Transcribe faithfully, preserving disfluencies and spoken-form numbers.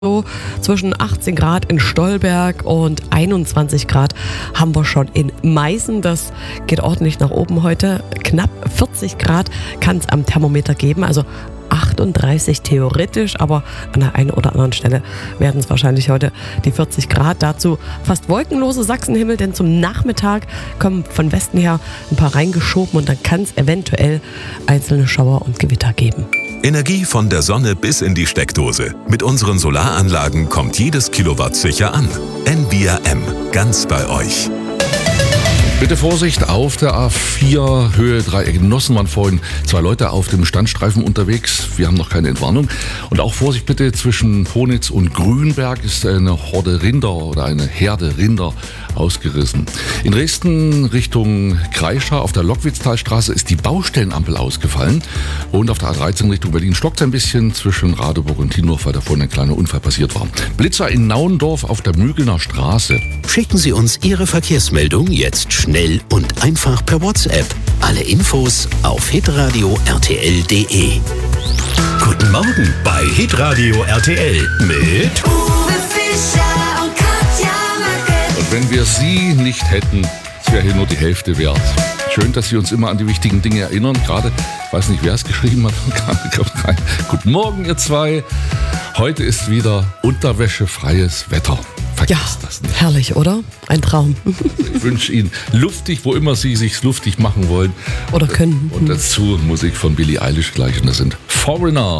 So zwischen achtzehn Grad in Stolberg und einundzwanzig Grad haben wir schon in Meißen. Das geht ordentlich nach oben heute. Knapp vierzig Grad kann es am Thermometer geben, also achtunddreißig theoretisch, aber an der einen oder anderen Stelle werden es wahrscheinlich heute die vierzig Grad. Dazu fast wolkenlose Sachsenhimmel, denn zum Nachmittag kommen von Westen her ein paar reingeschoben und dann kann es eventuell einzelne Schauer und Gewitter geben. Energie von der Sonne bis in die Steckdose. Mit unseren Solaranlagen kommt jedes Kilowatt sicher an. N V R M, ganz bei euch. Bitte Vorsicht auf der A vier, Höhe Dreieck Genossen waren vorhin zwei Leute auf dem Standstreifen unterwegs. Wir haben noch keine Entwarnung. Und auch Vorsicht bitte, zwischen Ponitz und Grünberg ist eine Horde Rinder oder eine Herde Rinder ausgerissen. In Dresden Richtung Kreischer auf der Lockwitztalstraße ist die Baustellenampel ausgefallen. Und auf der A dreizehn Richtung Berlin stockt es ein bisschen zwischen Radeburg und Tienhof, weil da vorhin ein kleiner Unfall passiert war. Blitzer in Nauendorf auf der Mügelner Straße. Schicken Sie uns Ihre Verkehrsmeldung jetzt schnell und einfach per WhatsApp. Alle Infos auf hitradio r t l punkt d e. Guten Morgen bei Hitradio R T L mit Uwe Fischer und Katja Mackert. Und wenn wir Sie nicht hätten, es wäre hier nur die Hälfte wert. Schön, dass Sie uns immer an die wichtigen Dinge erinnern. Gerade, ich weiß nicht, wer es geschrieben hat. Kommt rein. Guten Morgen, ihr zwei. Heute ist wieder unterwäschefreies Wetter. Ja, Vergesst das nicht. herrlich, oder? Ein Traum. Ich wünsche Ihnen luftig, wo immer Sie sich luftig machen wollen. Oder können. Und dazu Musik von Billie Eilish gleich. Und das sind Foreigner.